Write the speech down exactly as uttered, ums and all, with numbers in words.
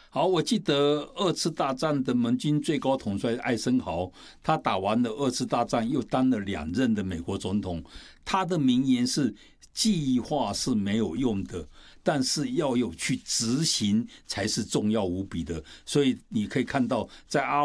好，我记得二次大战的盟军最高统帅艾森豪，他打完了二次大战，又当了两任的美国总统。他的名言是：计划是没有用的，但是要有去执行才是重要无比的。所以你可以看到，在阿